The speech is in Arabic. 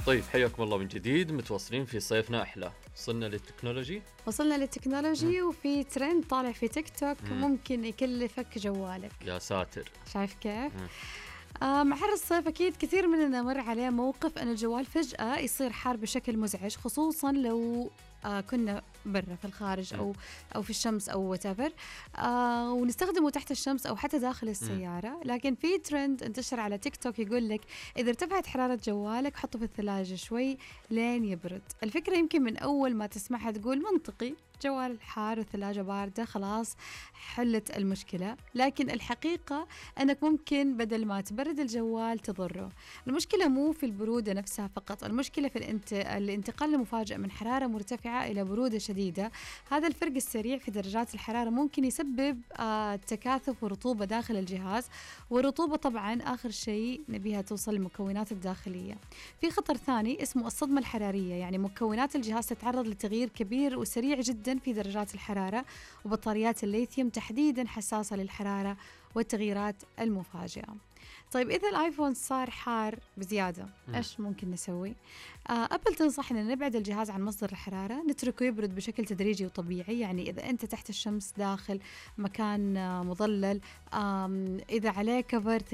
طيب حياكم الله من جديد، متواصلين في صيفنا أحلى. وصلنا للتكنولوجي، مم. وفي ترند طالع في تيك توك مم. ممكن يكلفك جوالك. يا ساتر. شايف كيف؟ مم. مع حر الصيف أكيد كثير مننا مر عليه موقف أن الجوال فجأة يصير حار بشكل مزعج، خصوصا لو كنا برا في الخارج مم. أو في الشمس أو whatever، ونستخدمه تحت الشمس أو حتى داخل السيارة. لكن في ترند انتشر على تيك توك يقول لك إذا ارتفعت حرارة جوالك حطه في الثلاجة شوي لين يبرد. الفكرة يمكن من أول ما تسمعها تقول منطقي، جوال حار والثلاجة باردة خلاص حلت المشكلة، لكن الحقيقة أنك ممكن بدل ما تبرد الجوال تضره. المشكلة مو في البرودة نفسها فقط، المشكلة في الانتقال المفاجئ من حرارة مرتفعة إلى برودة شديدة. هذا الفرق السريع في درجات الحرارة ممكن يسبب تكاثف ورطوبة داخل الجهاز، والرطوبة طبعا آخر شيء نبيها توصل للمكونات الداخلية. في خطر ثاني اسمه الصدمة الحرارية، يعني مكونات الجهاز تتعرض لتغيير كبير وسريع جدا في درجات الحرارة، وبطاريات الليثيوم تحديدا حساسة للحرارة والتغييرات المفاجئة. طيب إذا الآيفون صار حار بزيادة إيش ممكن نسوي؟ أبل تنصح أن نبعد الجهاز عن مصدر الحرارة، نتركه يبرد بشكل تدريجي وطبيعي. يعني إذا أنت تحت الشمس داخل مكان مظلل، إذا عليه كفر